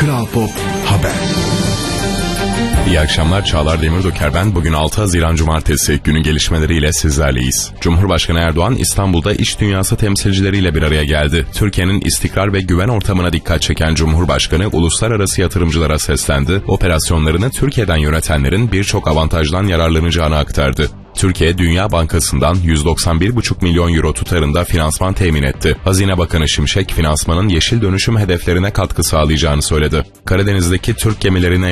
Kral Pop Haber. İyi akşamlar, Çağlar Demirdoker ben. Bugün 6 Haziran Cumartesi, günün gelişmeleriyle sizlerleyiz. Cumhurbaşkanı Erdoğan İstanbul'da iş dünyası temsilcileriyle bir araya geldi. Türkiye'nin istikrar ve güven ortamına dikkat çeken Cumhurbaşkanı uluslararası yatırımcılara seslendi. Operasyonlarını Türkiye'den yönetenlerin birçok avantajdan yararlanacağını aktardı. Türkiye, Dünya Bankası'ndan 191,5 milyon euro tutarında finansman temin etti. Hazine Bakanı Şimşek, finansmanın yeşil dönüşüm hedeflerine katkı sağlayacağını söyledi. Karadeniz'deki Türk gemilerine